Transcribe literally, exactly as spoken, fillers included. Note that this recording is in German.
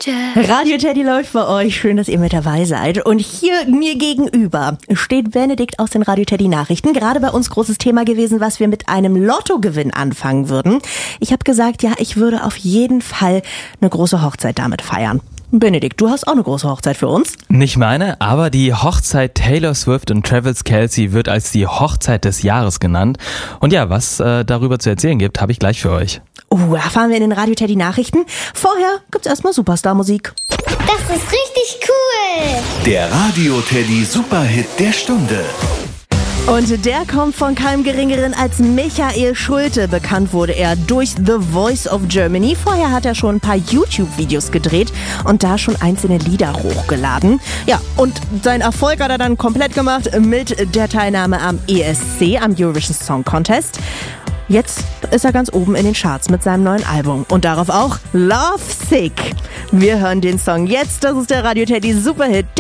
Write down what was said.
Radio Teddy läuft bei euch. Schön, dass ihr mit dabei seid. Und hier mir gegenüber steht Benedikt aus den Radio Teddy Nachrichten. Gerade bei uns großes Thema gewesen, was wir mit einem Lottogewinn anfangen würden. Ich habe gesagt, ja, ich würde auf jeden Fall eine große Hochzeit damit feiern. Benedikt, du hast auch eine große Hochzeit für uns. Nicht meine, aber die Hochzeit Taylor Swift und Travis Kelce wird als die Hochzeit des Jahres genannt. Und ja, was äh, darüber zu erzählen gibt, habe ich gleich für euch. Oh, erfahren wir in den Radio Teddy Nachrichten. Vorher gibt's erstmal Superstar-Musik. Das ist richtig cool. Der Radio Teddy Superhit der Stunde. Und der kommt von keinem Geringeren als Michael Schulte. Bekannt wurde er durch The Voice of Germany. Vorher hat er schon ein paar YouTube-Videos gedreht und da schon einzelne Lieder hochgeladen. Ja, und seinen Erfolg hat er dann komplett gemacht mit der Teilnahme am E S C, am Eurovision Song Contest. Jetzt ist er ganz oben in den Charts mit seinem neuen Album. Und darauf auch Love Sick. Wir hören den Song jetzt. Das ist der Radio Teddy Superhit.